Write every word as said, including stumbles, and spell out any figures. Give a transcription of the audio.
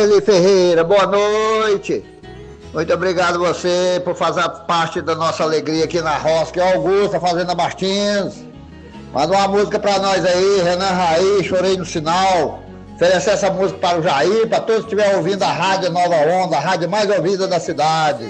Sueli Ferreira, boa noite. Muito obrigado você por fazer parte da nossa alegria aqui na roça, que é Augusta, Fazenda Martins. Manda uma música pra nós aí, Renan Raiz, Chorei no Sinal. Oferecer essa música para o Jair, para todos que estiverem ouvindo a Rádio Nova Onda, a rádio mais ouvida da cidade.